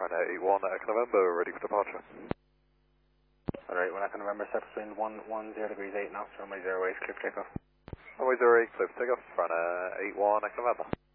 Front 81 Echo November, ready for departure. Alright, 1 Echo November, set between 110 degrees 8 knots, runway 08, clear for takeoff. Runway 08, clear for takeoff, Front 81 Echo November.